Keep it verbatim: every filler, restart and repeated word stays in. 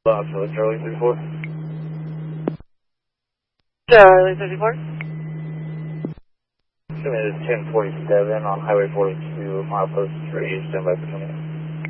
Lost for Charlie thirty-four. Charlie thirty-four. Assuming it's ten forty-seven on Highway forty-two, milepost three, stand by for twenty.